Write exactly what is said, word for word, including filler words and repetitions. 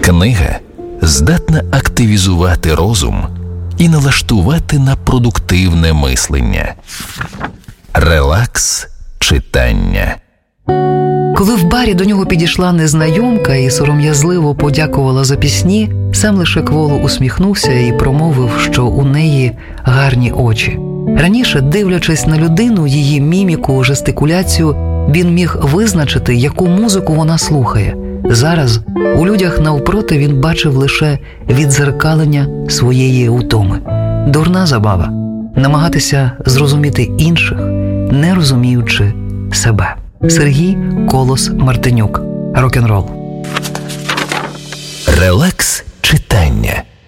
Книга здатна активізувати розум і налаштувати на продуктивне мислення. Релакс читання. Коли в барі до нього підійшла незнайомка і сором'язливо подякувала за пісні, сам лише кволо усміхнувся і промовив, що у неї гарні очі. Раніше, дивлячись на людину, її міміку, жестикуляцію, він міг визначити, яку музику вона слухає. Зараз у людях навпроти він бачив лише віддзеркалення своєї утоми. Дурна забава – намагатися зрозуміти інших, не розуміючи себе. Сергій Колос Мартинюк. Рок-н-рол. Релакс читання.